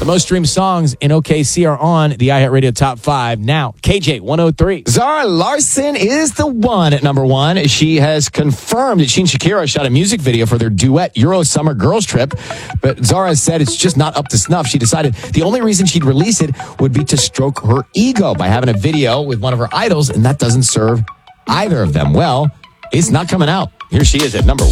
The most streamed songs in OKC are on the iHeartRadio Top 5 now. KJ 103. Zara Larsson is the one at number one. She has confirmed that she and Shakira shot a music video for their duet Euro Summer Girls Trip. But Zara said it's just not up to snuff. She decided the only reason she'd release it would be to stroke her ego by having a video with one of her idols, and that doesn't serve either of them well. It's not coming out. Here she is at number one.